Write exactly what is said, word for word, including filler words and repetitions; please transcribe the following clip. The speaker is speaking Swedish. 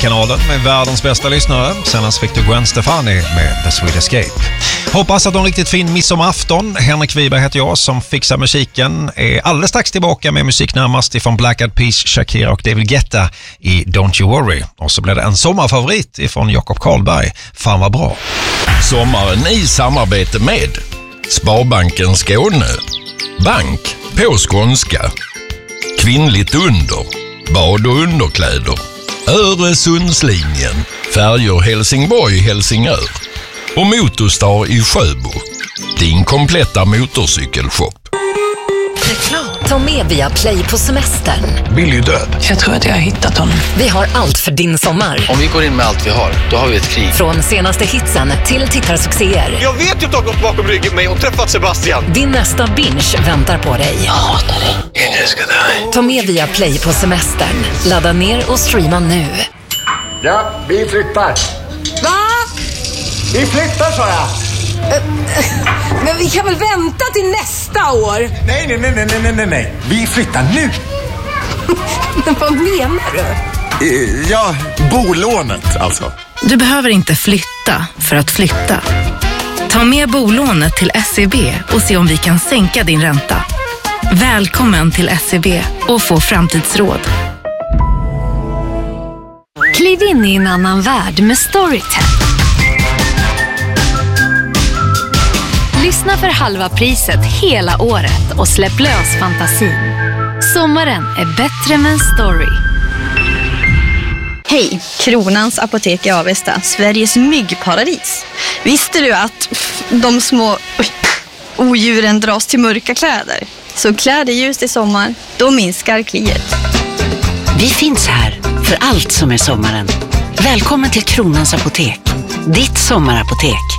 kanalen med världens bästa lyssnare. Senast fick du Gwen Stefani med The Sweet Escape. Hoppas att du har en riktigt fin midsommarafton. Henrik Wiberg heter jag som fixar musiken. Är alldeles strax tillbaka med musik närmast ifrån Black Eyed Peas, Shakira och David Guetta i Don't You Worry. Och så blir det en sommarfavorit ifrån Jakob Karlberg. Fan vad bra. Sommaren i samarbete med Sparbanken Skåne. Bank på skånska. Kvinnligt under. Bad- och underkläder. Öresundslinjen. Färjor Helsingborg-Helsingör. Och Motorstar i Sjöbo. Din kompletta motorcykelshop. Ta med via Play på semestern. Billy död. Jag tror att jag har hittat honom. Vi har allt för din sommar. Om vi går in med allt vi har, då har vi ett krig. Från senaste hitsen till tittarsuccéer. Jag vet ju att du har gått bakom ryggen mig och träffat Sebastian. Din nästa binge väntar på dig. Jag hatar dig. Jag älskar dig. Ta med via Play på semestern. Ladda ner och streama nu. Ja, vi flyttar. Va? Vi flyttar, sa jag. Men vi kan väl vänta till nästa år? Nej, nej, nej, nej, nej, nej, nej. Vi flyttar nu. Vad menar du? Uh, ja, bolånet alltså. Du behöver inte flytta för att flytta. Ta med bolånet till S E B och se om vi kan sänka din ränta. Välkommen till S E B och få framtidsråd. Kliv in i en annan värld med Storytel. Lyssna för halva priset hela året och släpp lös fantasin. Sommaren är bättre med en story. Hej, Kronans Apotek i Avesta, Sveriges myggparadis. Visste du att pff, de små oj, odjuren dras till mörka kläder? Så klä dig ljust i sommar, då minskar kliet. Vi finns här för allt som är sommaren. Välkommen till Kronans Apotek, ditt sommarapotek.